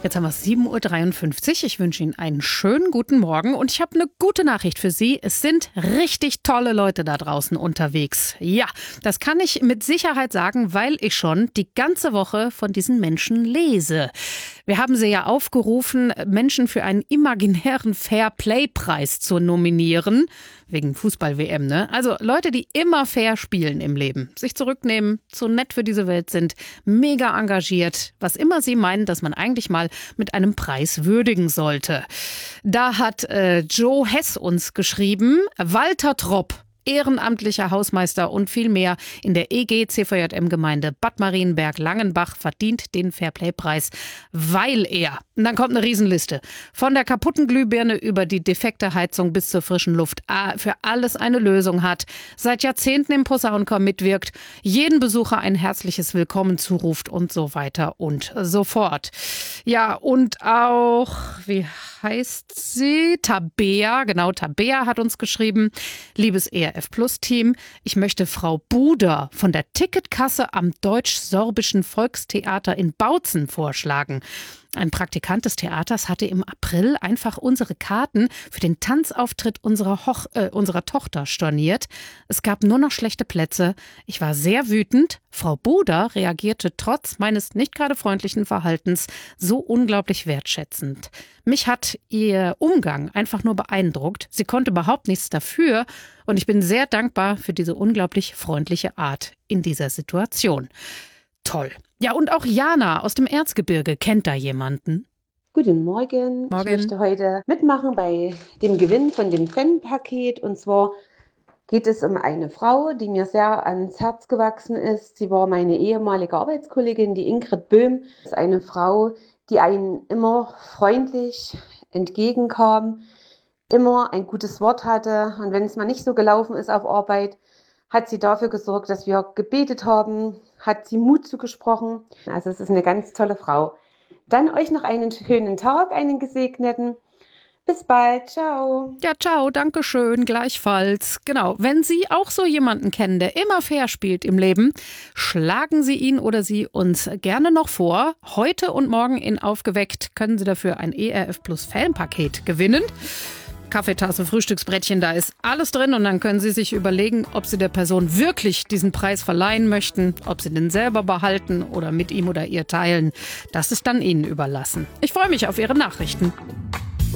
Jetzt haben wir es 7:53 Uhr. Ich wünsche Ihnen einen schönen guten Morgen und ich habe eine gute Nachricht für Sie. Es sind richtig tolle Leute da draußen unterwegs. Ja, das kann ich mit Sicherheit sagen, weil ich schon die ganze Woche von diesen Menschen lese. Wir haben sie ja aufgerufen, Menschen für einen imaginären Fair-Play-Preis zu nominieren. Wegen Fußball-WM, ne? Also Leute, die immer fair spielen im Leben, sich zurücknehmen, zu nett für diese Welt sind, mega engagiert, was immer sie meinen, dass man eigentlich mal mit einem Preis würdigen sollte. Da hat Joe Hess uns geschrieben, Walter Tropp, ehrenamtlicher Hausmeister und viel mehr in der EG-CVJM-Gemeinde Bad Marienberg-Langenbach verdient den Fairplay-Preis, weil er, und dann kommt eine Riesenliste, von der kaputten Glühbirne über die defekte Heizung bis zur frischen Luft für alles eine Lösung hat, seit Jahrzehnten im Posaunenchor mitwirkt, jeden Besucher ein herzliches Willkommen zuruft und so weiter und so fort. Ja, und auch, wie heißt sie? Tabea, genau, Tabea hat uns geschrieben, liebes ERF-Plus-Team, ich möchte Frau Buder von der Ticketkasse am Deutsch-Sorbischen Volkstheater in Bautzen vorschlagen. Ein Praktikant des Theaters hatte im April einfach unsere Karten für den Tanzauftritt unserer Tochter storniert. Es gab nur noch schlechte Plätze. Ich war sehr wütend. Frau Buder reagierte trotz meines nicht gerade freundlichen Verhaltens so unglaublich wertschätzend. Mich hat ihr Umgang einfach nur beeindruckt. Sie konnte überhaupt nichts dafür und ich bin sehr dankbar für diese unglaublich freundliche Art in dieser Situation. Toll. Ja, und auch Jana aus dem Erzgebirge kennt da jemanden. Guten Morgen. Ich möchte heute mitmachen bei dem Gewinn von dem Fanpaket. Und zwar geht es um eine Frau, die mir sehr ans Herz gewachsen ist. Sie war meine ehemalige Arbeitskollegin, die Ingrid Böhm. Das ist eine Frau, die einen immer freundlich entgegenkam, immer ein gutes Wort hatte. Und wenn es mal nicht so gelaufen ist auf Arbeit, hat sie dafür gesorgt, dass wir gebetet haben, hat sie Mut zugesprochen. Also es ist eine ganz tolle Frau. Dann euch noch einen schönen Tag, einen gesegneten. Bis bald, ciao. Ja, ciao, danke schön, gleichfalls. Genau, wenn Sie auch so jemanden kennen, der immer fair spielt im Leben, schlagen Sie ihn oder sie uns gerne noch vor. Heute und morgen in Aufgeweckt können Sie dafür ein ERF Plus Fanpaket gewinnen. Kaffeetasse, Frühstücksbrettchen, da ist alles drin und dann können Sie sich überlegen, ob Sie der Person wirklich diesen Preis verleihen möchten, ob Sie den selber behalten oder mit ihm oder ihr teilen. Das ist dann Ihnen überlassen. Ich freue mich auf Ihre Nachrichten.